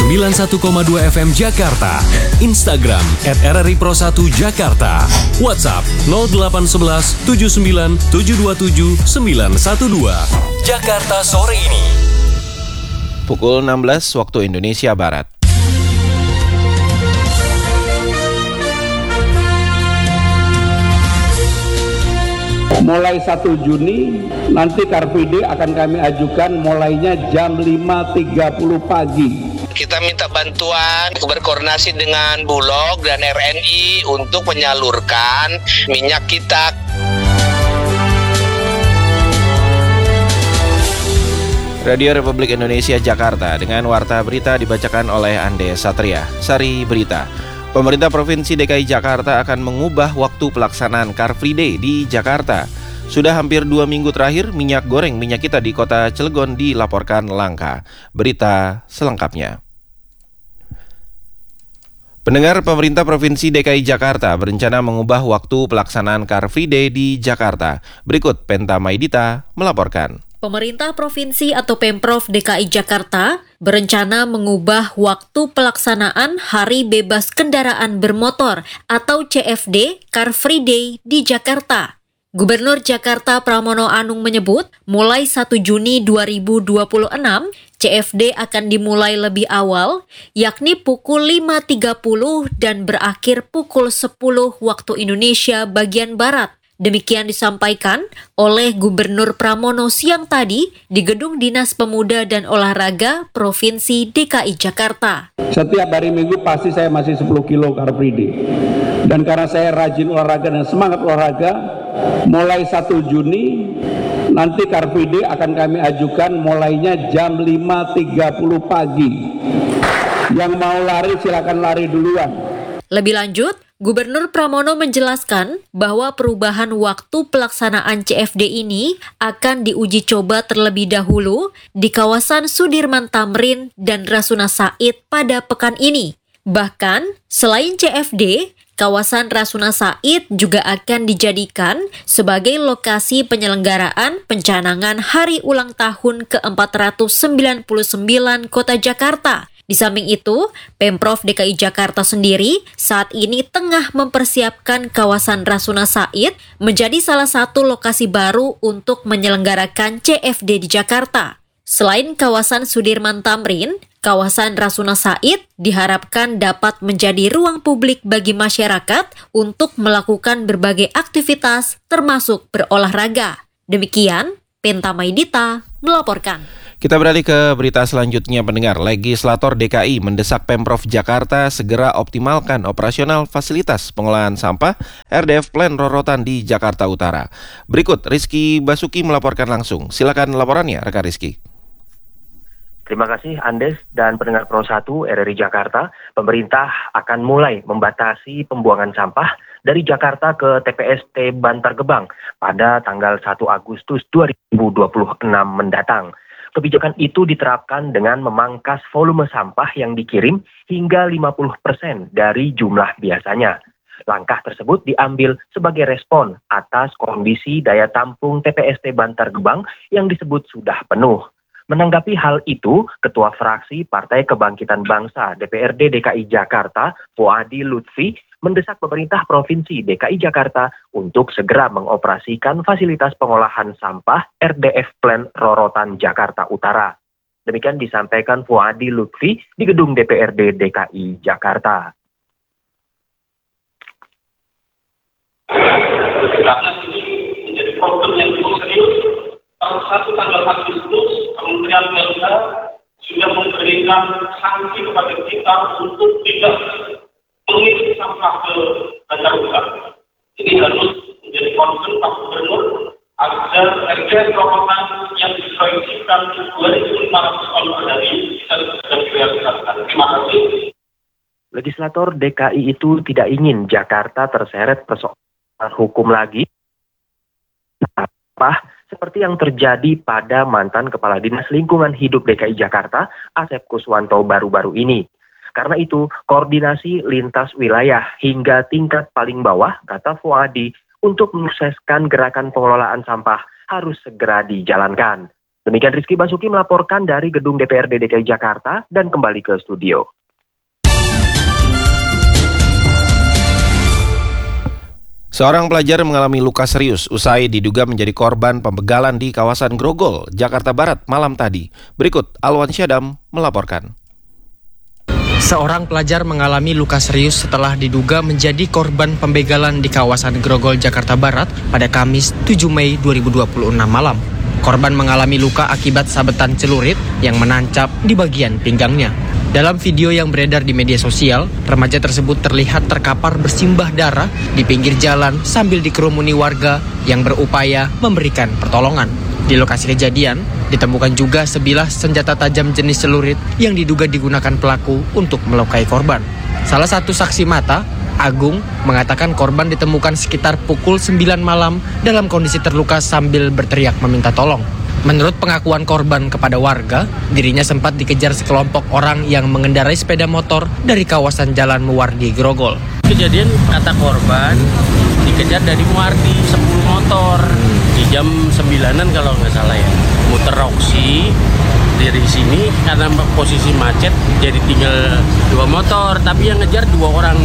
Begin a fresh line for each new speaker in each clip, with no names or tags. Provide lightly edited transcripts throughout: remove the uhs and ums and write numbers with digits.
91,2 FM Jakarta. Instagram @RRI Pro1 Jakarta. WhatsApp 0811 79 727 912. Jakarta sore ini.
Pukul 16 waktu Indonesia Barat.
Mulai 1 Juni nanti Car Free Day akan kami ajukan mulainya jam 5.30 pagi.
Kita minta bantuan berkoordinasi dengan Bulog dan RNI untuk menyalurkan minyak kita.
Radio Republik Indonesia Jakarta dengan warta berita dibacakan oleh Ande Satria. Sari Berita. Pemerintah Provinsi DKI Jakarta akan mengubah waktu pelaksanaan Car Free Day di Jakarta. Sudah hampir 2 minggu terakhir, minyak kita di kota Cilegon dilaporkan langka. Berita selengkapnya. Pendengar, pemerintah Provinsi DKI Jakarta berencana mengubah waktu pelaksanaan Car Free Day di Jakarta. Berikut Penta Maidita melaporkan.
Pemerintah Provinsi atau Pemprov DKI Jakarta berencana mengubah waktu pelaksanaan Hari Bebas Kendaraan Bermotor atau CFD Car Free Day di Jakarta. Gubernur Jakarta Pramono Anung menyebut, mulai 1 Juni 2026, CFD akan dimulai lebih awal, yakni pukul 5.30 dan berakhir pukul 10 waktu Indonesia bagian Barat. Demikian disampaikan oleh Gubernur Pramono siang tadi di Gedung Dinas Pemuda dan Olahraga Provinsi DKI Jakarta.
Setiap hari Minggu pasti saya masih 10 kilo Car Free Day. Dan karena saya rajin olahraga dan semangat olahraga, mulai 1 Juni nanti Car Free Day akan kami ajukan mulainya jam 5.30 pagi. Yang mau lari silakan lari duluan.
Lebih lanjut, Gubernur Pramono menjelaskan bahwa perubahan waktu pelaksanaan CFD ini akan diuji coba terlebih dahulu di kawasan Sudirman Tamrin dan Rasuna Said pada pekan ini. Bahkan, selain CFD, kawasan Rasuna Said juga akan dijadikan sebagai lokasi penyelenggaraan pencanangan Hari Ulang Tahun ke-499 Kota Jakarta. Di samping itu, Pemprov DKI Jakarta sendiri saat ini tengah mempersiapkan kawasan Rasuna Said menjadi salah satu lokasi baru untuk menyelenggarakan CFD di Jakarta. Selain kawasan Sudirman Tamrin, kawasan Rasuna Said diharapkan dapat menjadi ruang publik bagi masyarakat untuk melakukan berbagai aktivitas termasuk berolahraga. Demikian, Penta Maidita melaporkan.
Kita beralih ke berita selanjutnya, pendengar. Legislator DKI mendesak Pemprov Jakarta segera optimalkan operasional fasilitas pengolahan sampah RDF Plan Rorotan di Jakarta Utara. Berikut Rizky Basuki melaporkan langsung. Silakan laporannya, rekan Rizky.
Terima kasih Andes dan pendengar Pro1 RRI Jakarta. Pemerintah akan mulai membatasi pembuangan sampah dari Jakarta ke TPST Bantar Gebang pada tanggal 1 Agustus 2026 mendatang. Kebijakan itu diterapkan dengan memangkas volume sampah yang dikirim hingga 50% dari jumlah biasanya. Langkah tersebut diambil sebagai respon atas kondisi daya tampung TPST Bantar Gebang yang disebut sudah penuh. Menanggapi hal itu, Ketua Fraksi Partai Kebangkitan Bangsa DPRD DKI Jakarta, Fuadi Lutfi, mendesak pemerintah Provinsi DKI Jakarta untuk segera mengoperasikan fasilitas pengolahan sampah RDF Plan Rorotan Jakarta Utara. Demikian disampaikan Fuadi Lutfi di gedung DPRD DKI Jakarta.
Karena ini menjadi problem yang cukup serius. Tanggal 1 Agustus, Kementerian PLK sudah memberikan sanksi kepada kita untuk tidak mengirim sampah ke Bantar Gebang. Ini harus menjadi concern Pak Gubernur agar RDF Rorotan yang diproyeksikan 2.500 ton per hari bisa direalisasikan. Terima kasih.
Legislator DKI itu tidak ingin Jakarta terseret persoalan hukum lagi. Seperti yang terjadi pada mantan Kepala Dinas Lingkungan Hidup DKI Jakarta, Asep Kuswanto baru-baru ini. Karena itu, koordinasi lintas wilayah hingga tingkat paling bawah, kata Fuadi, untuk menyukseskan gerakan pengelolaan sampah harus segera dijalankan. Demikian Rizky Basuki melaporkan dari Gedung DPRD DKI Jakarta dan kembali ke studio.
Seorang pelajar mengalami luka serius usai diduga menjadi korban pembegalan di kawasan Grogol, Jakarta Barat malam tadi. Berikut Alwan Syadam melaporkan.
Seorang pelajar mengalami luka serius setelah diduga menjadi korban pembegalan di kawasan Grogol, Jakarta Barat pada Kamis 7 Mei 2026 malam. Korban mengalami luka akibat sabetan celurit yang menancap di bagian pinggangnya. Dalam video yang beredar di media sosial, remaja tersebut terlihat terkapar bersimbah darah di pinggir jalan sambil dikerumuni warga yang berupaya memberikan pertolongan. Di lokasi kejadian, ditemukan juga sebilah senjata tajam jenis celurit yang diduga digunakan pelaku untuk melukai korban. Salah satu saksi mata, Agung, mengatakan korban ditemukan sekitar pukul 9 malam dalam kondisi terluka sambil berteriak meminta tolong. Menurut pengakuan korban kepada warga, dirinya sempat dikejar sekelompok orang yang mengendarai sepeda motor dari kawasan Jalan Muwardi, Grogol.
Kejadian kata korban dikejar dari Muwardi 10 motor di jam 9-an kalau nggak salah ya. Muter Roxy dari sini karena posisi macet jadi tinggal 2 motor, tapi yang ngejar dua orang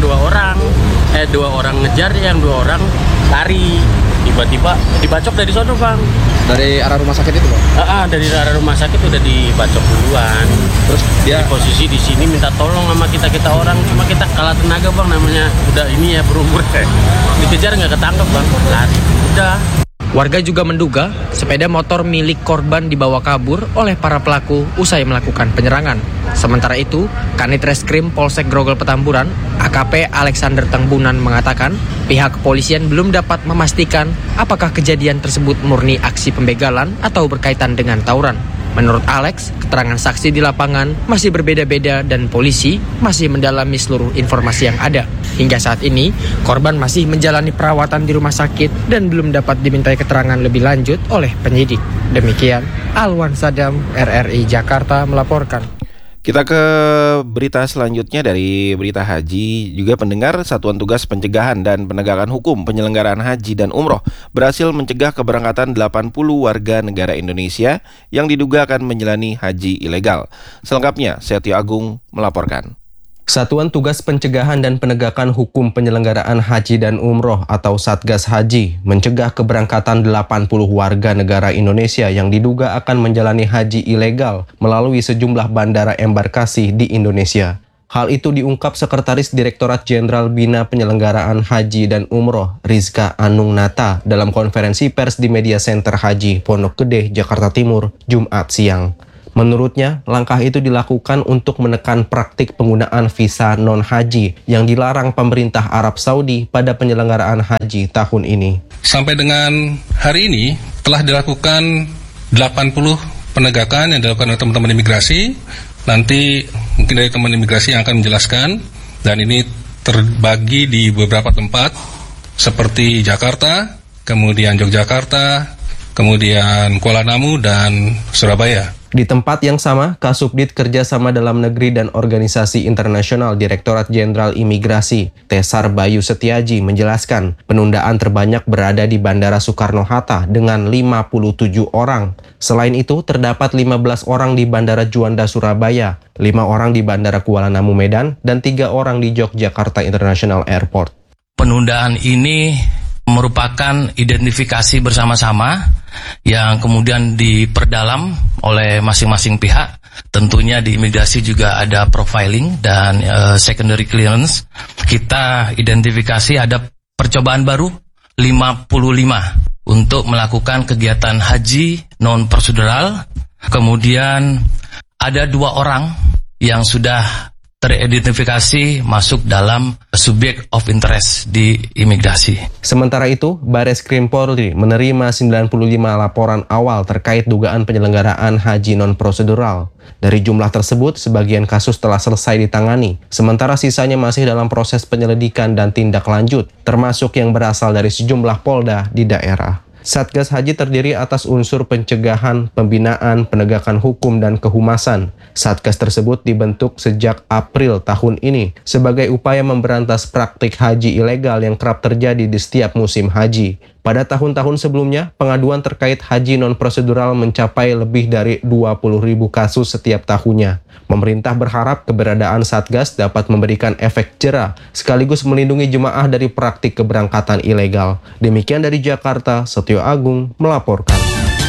ngejar, yang 2 orang lari. Tiba-tiba dibacok dari sono, Bang.
Dari arah rumah sakit itu, Bang?
Dari arah rumah sakit udah dibacok duluan. Terus dia di posisi di sini minta tolong sama kita orang, cuma kita kalah tenaga, Bang, namanya udah ini ya berumur. Dikejar nggak ketangkep, Bang. Lari. Udah.
Warga juga menduga sepeda motor milik korban dibawa kabur oleh para pelaku usai melakukan penyerangan. Sementara itu, Kanit Reskrim Polsek Grogol Petamburan, AKP Alexander Tangbunan mengatakan pihak kepolisian belum dapat memastikan apakah kejadian tersebut murni aksi pembegalan atau berkaitan dengan tawuran. Menurut Alex, keterangan saksi di lapangan masih berbeda-beda dan polisi masih mendalami seluruh informasi yang ada. Hingga saat ini, korban masih menjalani perawatan di rumah sakit dan belum dapat dimintai keterangan lebih lanjut oleh penyidik. Demikian, Alwan Sadam, RRI Jakarta melaporkan.
Kita ke berita selanjutnya dari berita haji. Juga pendengar, Satuan Tugas Pencegahan dan Penegakan Hukum Penyelenggaraan Haji dan Umroh berhasil mencegah keberangkatan 80 warga negara Indonesia yang diduga akan menjalani haji ilegal. Selengkapnya, Setio Agung melaporkan.
Satuan Tugas Pencegahan dan Penegakan Hukum Penyelenggaraan Haji dan Umroh atau Satgas Haji mencegah keberangkatan 80 warga negara Indonesia yang diduga akan menjalani haji ilegal melalui sejumlah bandara embarkasi di Indonesia. Hal itu diungkap Sekretaris Direktorat Jenderal Bina Penyelenggaraan Haji dan Umroh Rizka Anungnata dalam konferensi pers di Media Center Haji Pondok Gede, Jakarta Timur, Jumat siang. Menurutnya, langkah itu dilakukan untuk menekan praktik penggunaan visa non-haji yang dilarang pemerintah Arab Saudi pada penyelenggaraan haji tahun ini.
Sampai dengan hari ini telah dilakukan 80 penegakan yang dilakukan oleh teman-teman imigrasi. Nanti mungkin dari teman imigrasi yang akan menjelaskan, dan ini terbagi di beberapa tempat seperti Jakarta, kemudian Yogyakarta, kemudian Kuala Namu, dan Surabaya.
Di tempat yang sama, Kasubdit Kerjasama Dalam Negeri dan Organisasi Internasional Direktorat Jenderal Imigrasi, Tesar Bayu Setiaji menjelaskan penundaan terbanyak berada di Bandara Soekarno-Hatta dengan 57 orang. Selain itu, terdapat 15 orang di Bandara Juanda Surabaya, 5 orang di Bandara Kuala Namu Medan, dan 3 orang di Yogyakarta International Airport.
Penundaan ini merupakan identifikasi bersama-sama yang kemudian diperdalam oleh masing-masing pihak. Tentunya di imigrasi juga ada profiling dan secondary clearance. Kita identifikasi ada percobaan baru 55 untuk melakukan kegiatan haji non-prosedural. Kemudian ada 2 orang yang sudah teridentifikasi masuk dalam subject of interest di imigrasi.
Sementara itu, Bareskrim Polri menerima 95 laporan awal terkait dugaan penyelenggaraan haji non-prosedural. Dari jumlah tersebut, sebagian kasus telah selesai ditangani, sementara sisanya masih dalam proses penyelidikan dan tindak lanjut, termasuk yang berasal dari sejumlah polda di daerah. Satgas Haji terdiri atas unsur pencegahan, pembinaan, penegakan hukum, dan kehumasan. Satgas tersebut dibentuk sejak April tahun ini sebagai upaya memberantas praktik haji ilegal yang kerap terjadi di setiap musim haji. Pada tahun-tahun sebelumnya, pengaduan terkait haji non-prosedural mencapai lebih dari 20.000 kasus setiap tahunnya. Pemerintah berharap keberadaan Satgas dapat memberikan efek jera sekaligus melindungi jemaah dari praktik keberangkatan ilegal. Demikian dari Jakarta, Setio Agung melaporkan.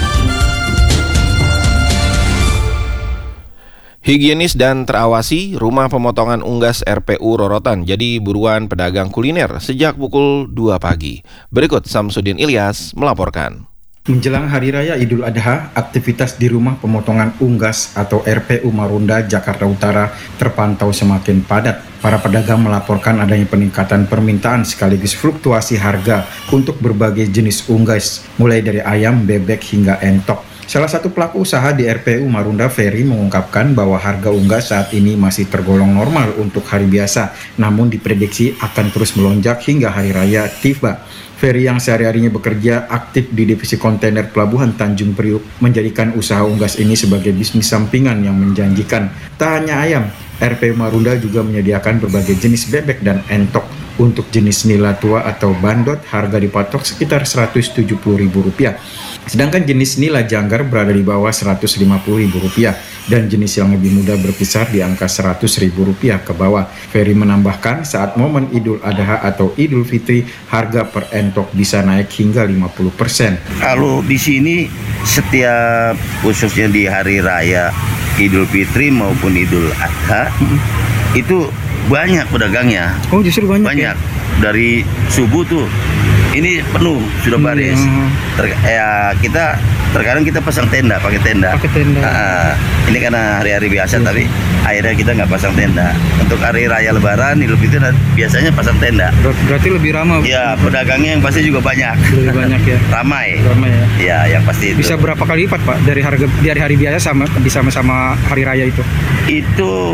Higienis dan terawasi, rumah pemotongan unggas RPU Rorotan jadi buruan pedagang kuliner sejak pukul 2 pagi. Berikut Samsudin Ilyas melaporkan.
Menjelang Hari Raya Idul Adha, aktivitas di rumah pemotongan unggas atau RPU Marunda, Jakarta Utara terpantau semakin padat. Para pedagang melaporkan adanya peningkatan permintaan sekaligus fluktuasi harga untuk berbagai jenis unggas, mulai dari ayam, bebek, hingga entok. Salah satu pelaku usaha di RPU Marunda, Ferry, mengungkapkan bahwa harga unggas saat ini masih tergolong normal untuk hari biasa, namun diprediksi akan terus melonjak hingga Hari Raya tiba. Ferry yang sehari-harinya bekerja aktif di divisi kontainer Pelabuhan Tanjung Priuk menjadikan usaha unggas ini sebagai bisnis sampingan yang menjanjikan. Tak hanya ayam, RPU Marunda juga menyediakan berbagai jenis bebek dan entok. Untuk jenis nila tua atau bandot, harga dipatok sekitar Rp170.000. Sedangkan jenis nila janggar berada di bawah Rp150.000 dan jenis yang lebih muda berkisar di angka Rp100.000 ke bawah. Ferry menambahkan saat momen Idul Adha atau Idul Fitri, harga per entok bisa naik hingga 50%.
Kalau di sini setiap khususnya di Hari Raya Idul Fitri maupun Idul Adha itu banyak pedagangnya.
Oh, justru banyak.
Banyak. Dari subuh tuh ini penuh sudah baris. Kita terkadang kita pasang tenda, pakai tenda. Ini karena hari-hari biasa, tapi akhirnya kita nggak pasang tenda. Untuk hari raya Lebaran, Idul Fitri biasanya pasang tenda.
Berarti lebih ramai.
Ya, pedagangnya yang pasti juga banyak.
Lebih banyak ya.
Ramai
ya.
Ya, yang pasti itu.
Bisa berapa kali lipat, Pak, dari harga di hari biasa sama hari raya itu?
Itu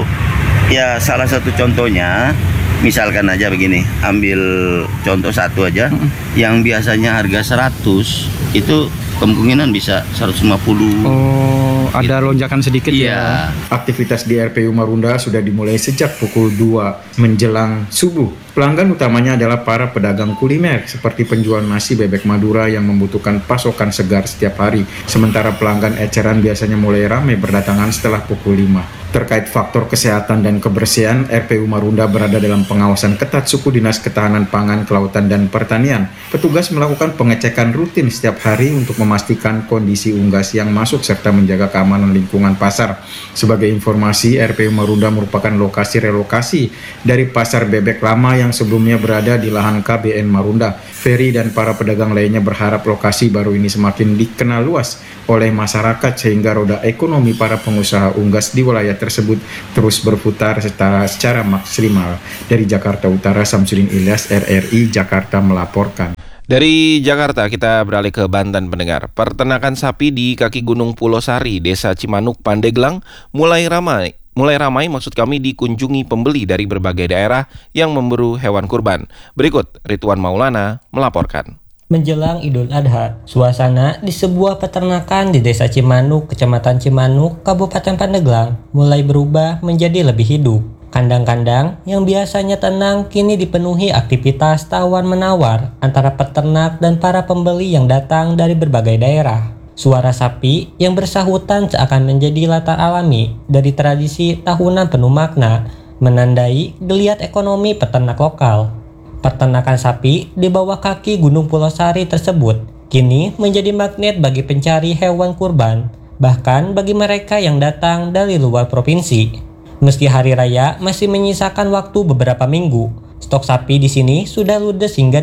ya salah satu contohnya, misalkan aja begini, ambil contoh satu aja, yang biasanya harga 100 itu kemungkinan bisa 150.
Oh, ada lonjakan sedikit ya. Aktivitas di RPU Marunda sudah dimulai sejak pukul 2 menjelang subuh. Pelanggan utamanya adalah para pedagang kuliner seperti penjual nasi bebek Madura yang membutuhkan pasokan segar setiap hari. Sementara pelanggan eceran biasanya mulai ramai berdatangan setelah pukul 5. Terkait faktor kesehatan dan kebersihan, RPU Marunda berada dalam pengawasan ketat Suku Dinas Ketahanan Pangan, Kelautan, dan Pertanian. Petugas melakukan pengecekan rutin setiap hari untuk memastikan kondisi unggas yang masuk serta menjaga keamanan lingkungan pasar. Sebagai informasi, RPU Marunda merupakan lokasi relokasi dari pasar bebek lama yang sebelumnya berada di lahan KBN Marunda. Ferry dan para pedagang lainnya berharap lokasi baru ini semakin dikenal luas oleh masyarakat sehingga roda ekonomi para pengusaha unggas di wilayah tersebut terus berputar secara maksimal. Dari Jakarta Utara, Samsudin Ilyas, RRI Jakarta melaporkan.
Dari Jakarta kita beralih ke Banten pendengar. Peternakan sapi di kaki Gunung Pulau Sari, Desa Cimanuk, Pandeglang mulai ramai maksud kami dikunjungi pembeli dari berbagai daerah yang memburu hewan kurban. Berikut Ridwan Maulana melaporkan.
Menjelang Idul Adha, suasana di sebuah peternakan di Desa Cimanuk, Kecamatan Cimanuk, Kabupaten Pandeglang mulai berubah menjadi lebih hidup. Kandang-kandang yang biasanya tenang kini dipenuhi aktivitas tawar-menawar antara peternak dan para pembeli yang datang dari berbagai daerah. Suara sapi yang bersahutan seakan menjadi latar alami dari tradisi tahunan penuh makna, menandai geliat ekonomi peternak lokal. Peternakan sapi di bawah kaki Gunung Pulau Sari tersebut kini menjadi magnet bagi pencari hewan kurban, bahkan bagi mereka yang datang dari luar provinsi. Meski hari raya masih menyisakan waktu beberapa minggu, stok sapi di sini sudah ludes hingga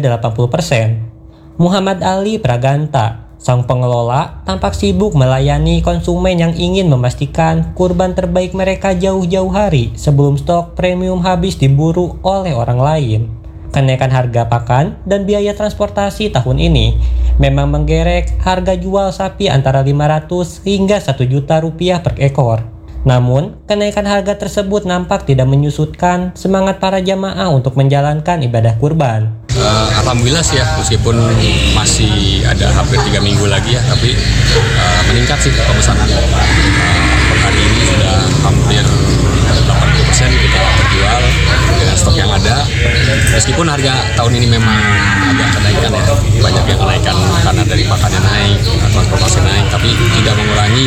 80%. Muhammad Ali Praganta, sang pengelola, tampak sibuk melayani konsumen yang ingin memastikan kurban terbaik mereka jauh-jauh hari sebelum stok premium habis diburu oleh orang lain. Kenaikan harga pakan dan biaya transportasi tahun ini memang menggerek harga jual sapi antara 500 hingga 1 juta rupiah per ekor. Namun, kenaikan harga tersebut nampak tidak menyusutkan semangat para jamaah untuk menjalankan ibadah kurban.
Alhamdulillah sih ya, meskipun masih ada hampir 3 minggu lagi ya, tapi meningkat sih pemesanan. Per hari ini sudah hampir 80% kita terjual dengan stok yang ada. Meskipun harga tahun ini memang agak kenaikan ya, banyak yang kenaikan karena dari pakannya naik, transportasi naik, tapi tidak mengurangi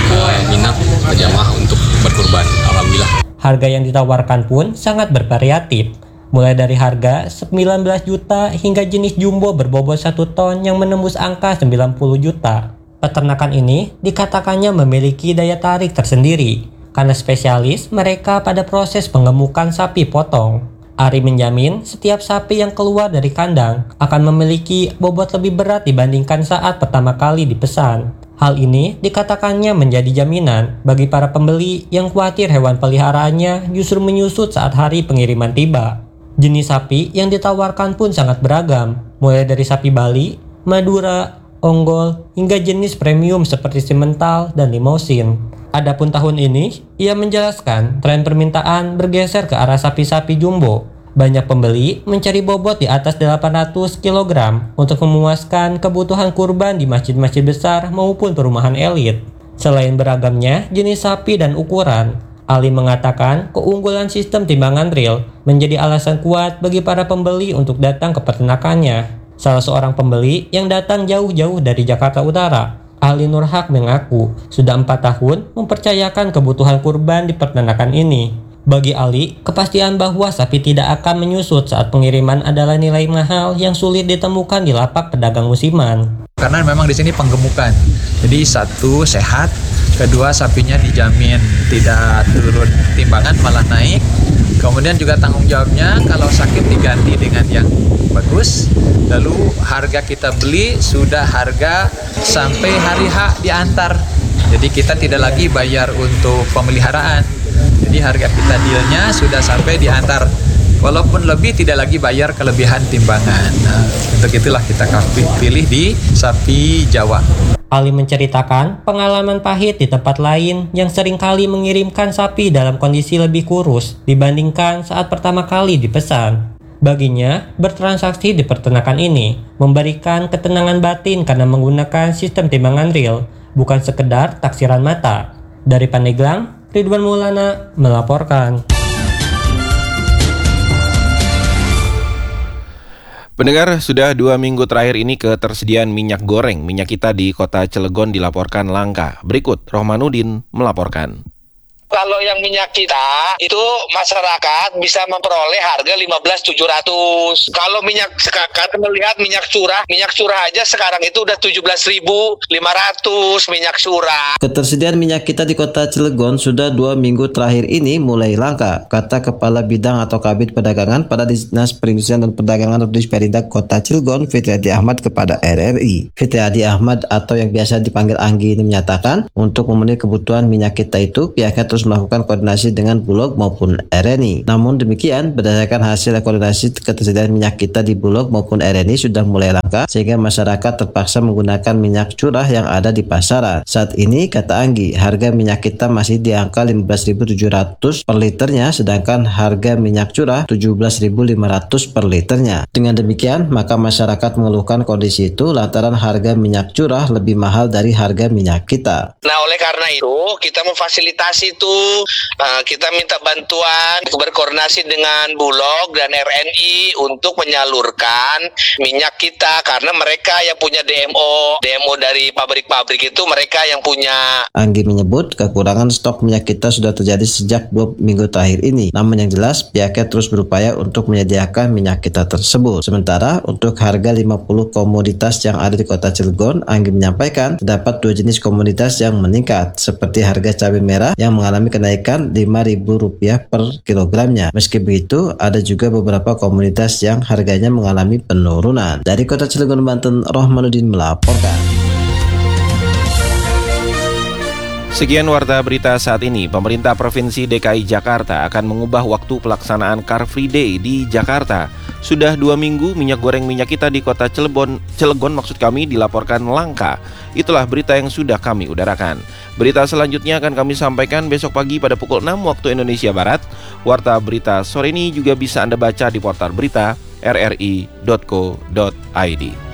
minat jamaah untuk berkurban. Alhamdulillah.
Harga yang ditawarkan pun sangat bervariatif, mulai dari harga 19 juta hingga jenis jumbo berbobot 1 ton yang menembus angka 90 juta. Peternakan ini dikatakannya memiliki daya tarik tersendiri, karena spesialis mereka pada proses pengemukan sapi potong. Ari menjamin setiap sapi yang keluar dari kandang akan memiliki bobot lebih berat dibandingkan saat pertama kali dipesan. Hal ini dikatakannya menjadi jaminan bagi para pembeli yang khawatir hewan peliharaannya justru menyusut saat hari pengiriman tiba. Jenis sapi yang ditawarkan pun sangat beragam, mulai dari sapi Bali, Madura, Ongol, hingga jenis premium seperti Simmental dan Limousin. Adapun tahun ini, ia menjelaskan tren permintaan bergeser ke arah sapi-sapi jumbo. Banyak pembeli mencari bobot di atas 800 kg untuk memuaskan kebutuhan kurban di masjid-masjid besar maupun perumahan elit. Selain beragamnya jenis sapi dan ukuran, Ali mengatakan keunggulan sistem timbangan real menjadi alasan kuat bagi para pembeli untuk datang ke peternakannya. Salah seorang pembeli yang datang jauh-jauh dari Jakarta Utara, Ali Nurhak, mengaku sudah 4 tahun mempercayakan kebutuhan kurban di peternakan ini. Bagi Ali, kepastian bahwa sapi tidak akan menyusut saat pengiriman adalah nilai mahal yang sulit ditemukan di lapak pedagang musiman.
Karena memang di sini penggemukan, jadi satu sehat, kedua sapinya dijamin tidak turun timbangan malah naik. Kemudian juga tanggung jawabnya kalau sakit diganti dengan yang bagus. Lalu harga kita beli sudah harga sampai hari H diantar. Jadi kita tidak lagi bayar untuk pemeliharaan. Jadi harga kita dealnya sudah sampai diantar. Walaupun lebih tidak lagi bayar kelebihan timbangan. Nah, untuk itulah kita pilih di sapi Jawa.
Ali menceritakan pengalaman pahit di tempat lain yang seringkali mengirimkan sapi dalam kondisi lebih kurus dibandingkan saat pertama kali dipesan. Baginya, bertransaksi di peternakan ini memberikan ketenangan batin karena menggunakan sistem timbangan real, bukan sekedar taksiran mata. Dari Pandeglang, Ridwan Maulana melaporkan.
Pendengar, sudah 2 minggu terakhir ini ketersediaan minyak goreng minyak kita di kota Cilegon dilaporkan langka. Berikut Rohmanuddin melaporkan.
Kalau yang minyak kita itu masyarakat bisa memperoleh harga 15.700. Kalau minyak sekarang melihat minyak curah aja sekarang itu udah 17.500 minyak curah.
Ketersediaan minyak kita di kota Cilegon sudah 2 minggu terakhir ini mulai langka, kata Kepala Bidang atau Kabid Perdagangan pada Dinas Perindustrian dan Perdagangan atau Disperindak Kota Cilegon, Fitriadi Ahmad kepada RRI. Fitriadi Ahmad atau yang biasa dipanggil Anggi ini menyatakan untuk memenuhi kebutuhan minyak kita itu pihaknya terus melakukan koordinasi dengan Bulog maupun RNI. Namun demikian, berdasarkan hasil koordinasi ketersediaan minyak kita di Bulog maupun RNI sudah mulai langka sehingga masyarakat terpaksa menggunakan minyak curah yang ada di pasaran. Saat ini, kata Anggi, harga minyak kita masih di angka 15.700 per liternya, sedangkan harga minyak curah 17.500 per liternya. Dengan demikian, maka masyarakat mengeluhkan kondisi itu lantaran harga minyak curah lebih mahal dari harga minyak kita.
Nah, oleh karena itu kita memfasilitasi itu, kita minta bantuan berkoordinasi dengan Bulog dan RNI untuk menyalurkan minyak kita karena mereka yang punya DMO dari pabrik-pabrik itu mereka yang punya.
Anggi menyebut kekurangan stok minyak kita sudah terjadi sejak 2 minggu terakhir ini. Namun yang jelas pihaknya terus berupaya untuk menyediakan minyak kita tersebut. Sementara untuk harga 50 komoditas yang ada di kota Cilegon, Anggi menyampaikan terdapat 2 jenis komoditas yang meningkat, seperti harga cabai merah yang mengalami kenaikan Rp5.000 per kilogramnya. Meski begitu, ada juga beberapa komoditas yang harganya mengalami penurunan. Dari kota Cilegon, Banten, Rohmanuddin melaporkan.
Sekian warta berita saat ini. Pemerintah Provinsi DKI Jakarta akan mengubah waktu pelaksanaan Car Free Day di Jakarta. Sudah 2 minggu minyak goreng minyak kita di kota Cilegon dilaporkan langka. Itulah berita yang sudah kami udarakan. Berita selanjutnya akan kami sampaikan besok pagi pada pukul 6 waktu Indonesia Barat. Warta berita sore ini juga bisa Anda baca di portal berita rri.co.id.